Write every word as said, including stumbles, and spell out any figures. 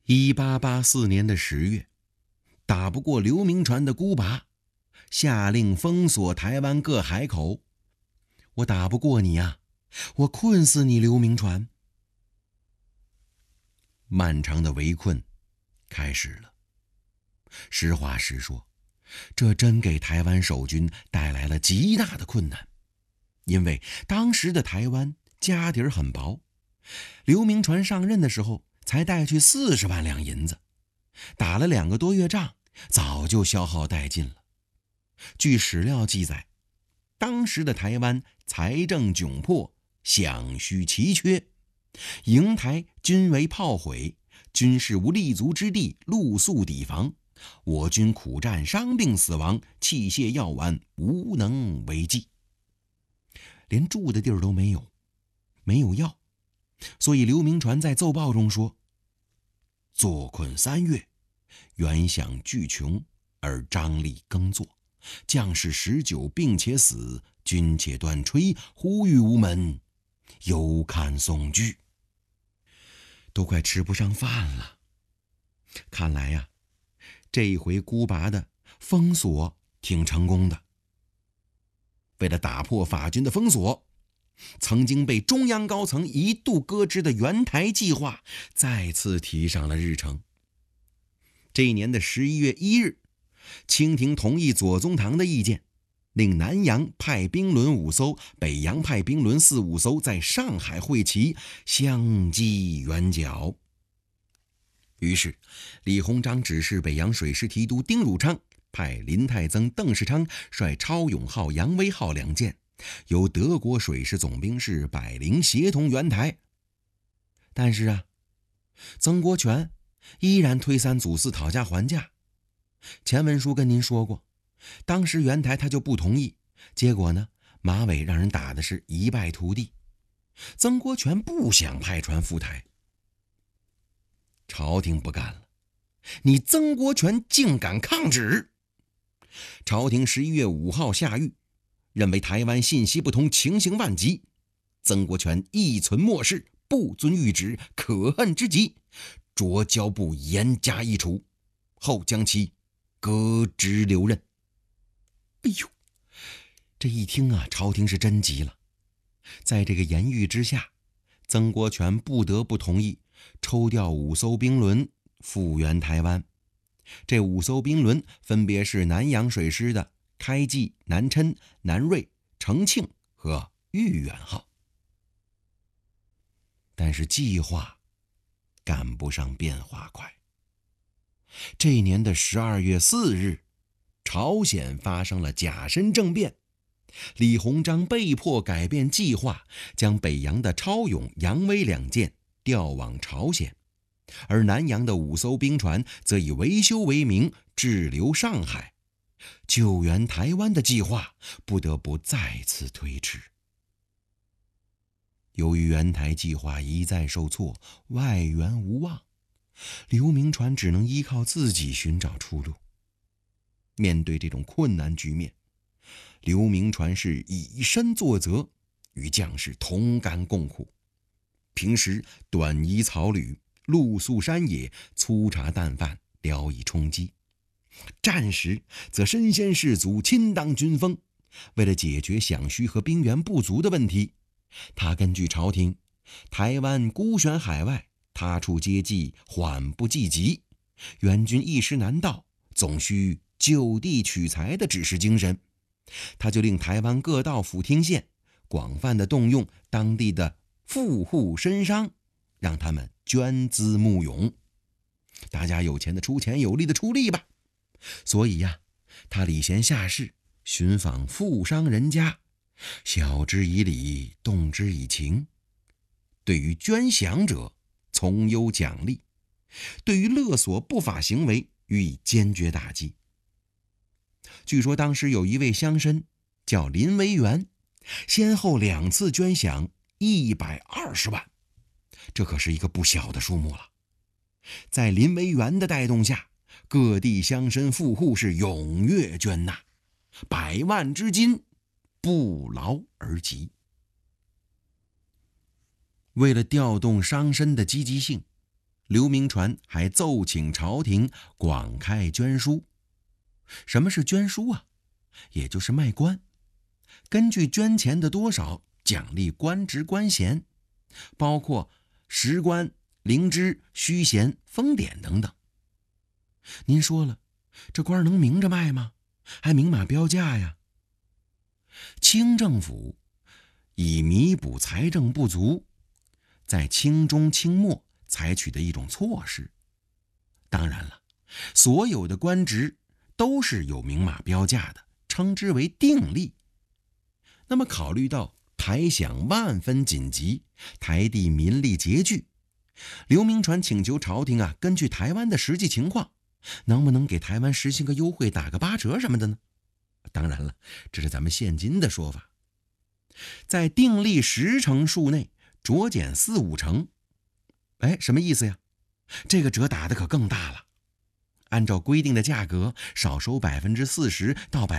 一八八四年的十月，打不过刘铭传的孤拔，下令封锁台湾各海口。我打不过你呀，我困死你刘铭传！漫长的围困开始了。实话实说，这真给台湾守军带来了极大的困难，因为当时的台湾家底儿很薄，刘铭传上任的时候才带去四十万两银子，打了两个多月仗，早就消耗殆尽了。据史料记载，当时的台湾财政窘迫，饷需奇缺，营台均为炮毁，军事无立足之地，露宿抵防，我军苦战，伤病死亡，器械药丸无能为继，连住的地儿都没有，没有药。所以刘铭传在奏报中说：坐困三月，原饷俱穷，而张力耕作，将士十久病且死，军且断炊，呼吁无门，犹堪悚惧，都快吃不上饭了。看来呀、啊，这一回孤拔的封锁挺成功的。为了打破法军的封锁，曾经被中央高层一度搁置的援台计划再次提上了日程。这一年的十一月一日，清廷同意左宗棠的意见，令南洋派兵轮五艘，北洋派兵轮四五艘在上海会齐，相继援剿。于是李鸿章指示北洋水师提督丁汝昌派林泰曾、邓世昌率超勇号、扬威号两舰，由德国水师总兵事百灵协同援台。但是啊，曾国荃依然推三阻四，讨价还价。前文书跟您说过，当时援台他就不同意，结果呢，马尾让人打的是一败涂地。曾国荃不想派船赴台，朝廷不干了，你曾国荃竟敢抗旨！朝廷十一月五号下谕，认为台湾信息不通，情形万急，曾国荃一存漠视，不遵谕旨，可恨之极，着交部严加议处，后将其革职留任。哎呦，这一听啊，朝廷是真急了。在这个严谕之下，曾国荃不得不同意抽调五艘兵轮复援台湾。这五艘兵轮分别是南洋水师的开济、南琛、南瑞、承庆和豫远号。但是计划赶不上变化快。这一年的十二月四日，朝鲜发生了甲申政变，李鸿章被迫改变计划，将北洋的超勇、扬威两舰调往朝鲜，而南洋的五艘兵船则以维修为名滞留上海，救援台湾的计划不得不再次推迟。由于援台计划一再受挫，外援无望，刘铭传只能依靠自己寻找出路。面对这种困难局面，刘铭传是以身作则，与将士同甘共苦。平时短衣草履，露宿山野，粗茶淡饭，聊以充饥；战时则身先士卒，亲当军锋。为了解决饷需和兵源不足的问题，他根据朝廷台湾孤悬海外，他处接济缓不济急，援军一时难到，总需就地取材的指示精神，他就令台湾各道府厅县广泛的动用当地的富户绅商，让他们捐资募勇，大家有钱的出钱，有力的出力吧。所以呀、啊，他礼贤下士，寻访富商人家，晓之以理，动之以情。对于捐饷者从优奖励，对于勒索不法行为予以坚决打击。据说当时有一位乡绅叫林维元，先后两次捐饷一百二十万，这可是一个不小的数目了。在林维元的带动下，各地乡绅富户是踊跃捐纳，百万之金不劳而集。为了调动商绅的积极性， 刘铭传还奏请朝廷广开捐书。什么是捐书啊？也就是卖官，根据捐钱的多少奖励官职官衔，包括实官、灵芝、虚衔、封典等等。您说了，这官能明着卖吗？还明码标价呀？清政府以弥补财政不足，在清中清末采取的一种措施。当然了，所有的官职都是有明码标价的，称之为定例。那么考虑到台饷万分紧急，台地民力拮据，刘铭传请求朝廷啊，根据台湾的实际情况，能不能给台湾实行个优惠，打个八折什么的呢？当然了，这是咱们现今的说法。在定例十成数内酌减四五成，哎，什么意思呀？这个折打的可更大了。按照规定的价格，少收百分之四十到百